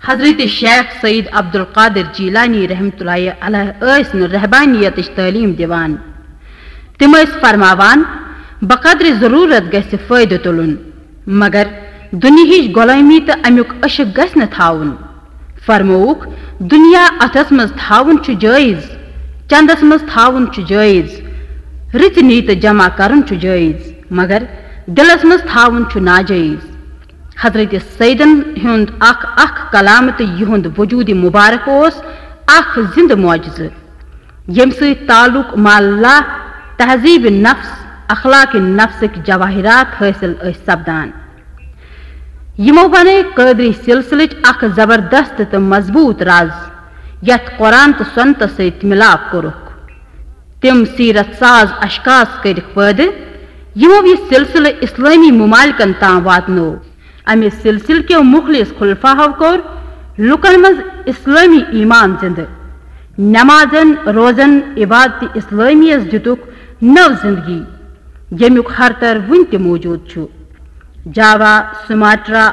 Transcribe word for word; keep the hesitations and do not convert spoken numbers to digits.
حضرت شیخ سید عبد القادر جیلانی رحمۃ اللہ علیہ ٲسۍ نہٕ رہبانیتٕچ تعلیٖم دِوان. تِم ٲسۍ فرماوان بقدر ضروٗرت گژھِ فٲیدٕ تُلُن مگر دُنیہٕچ غۄلٲمی تہٕ امیُک عشق گژھِ نہٕ تھاوُن. فرمووُکھ دُنیا اَتھس منٛز تھاوُن چھُ جٲیِز، چندس منٛز تھاوُن چھُ جٲیِز، رٕژِ نیٖتہٕ جمع کرُن چھُ جٲیِز مگر دِلس منٛز تھاوُن چھُ ناجٲیِز. حضرت سیدن ہُنٛد اکھ اکھ کلام تہٕ یِہُنٛد وجوٗدِ مُبارک اوس اکھ زِنٛدٕ معجزٕ ییٚمہِ سۭتۍ تعلق مع اللہ، تہذیٖب نفس، اخلاق نفسٕکۍ جواہرات حٲصِل ٲسۍ سپدان. یِمو بنٲے قٲدری سلسلٕچ اکھ زبردست تہٕ مضبوٗط رز یتھ قرآن تہٕ سنتس سۭتۍ مِلاپ کوٚرُکھ. تِم سیرت ساز اشخاص کٔرِکھ پٲدٕ یِمو یہِ سلسلہٕ اسلٲمی ممالکن تام واتنوو. امہِ سلسلہٕ کیو مخلص خلفاہو کوٚر لُکن منٛز اسلٲمی ایمان زِندٕ. نمازن، روزن، عبادتِ اسلٲمیَس دِتُکھ نٔو زندگی ییٚمیُک ہر تر وُنہِ تہِ موٗجوٗد چھُ. جاوا، سُماٹرا،